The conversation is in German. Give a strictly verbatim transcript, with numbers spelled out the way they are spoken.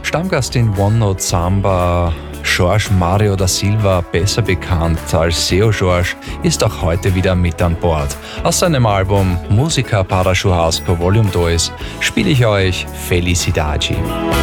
Stammgast in One Note Samba, Jorge Mario da Silva, besser bekannt als Seu Jorge, ist auch heute wieder mit an Bord. Aus seinem Album Música para Churrasco Volume zwei spiele ich euch Felicidade.